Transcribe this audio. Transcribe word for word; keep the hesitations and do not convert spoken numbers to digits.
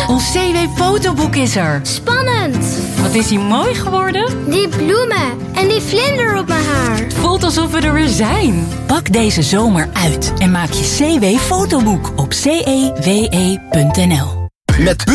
Ons C W-fotoboek is er. Spannend. Wat is hij mooi geworden? Die bloemen en die vlinder op mijn haar. Het voelt alsof we er weer zijn. Pak deze zomer uit en maak je C W-fotoboek op cewe punt n l. Met